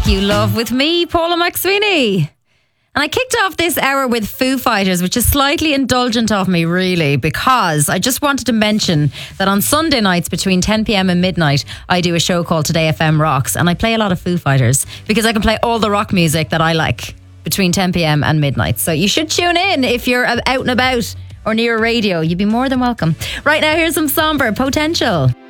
You Love with me, Paula McSweeney. And I kicked off this hour with Foo Fighters, which is slightly indulgent of me, really, because I just wanted to mention that on Sunday nights between 10 p.m. and midnight, I do a show called Today FM Rocks, and I play a lot of Foo Fighters because I can play all the rock music that I like between 10 p.m. and midnight. So you should tune in if you're out and about or near a radio. You'd be more than welcome. Right now, here's some Somber Potential.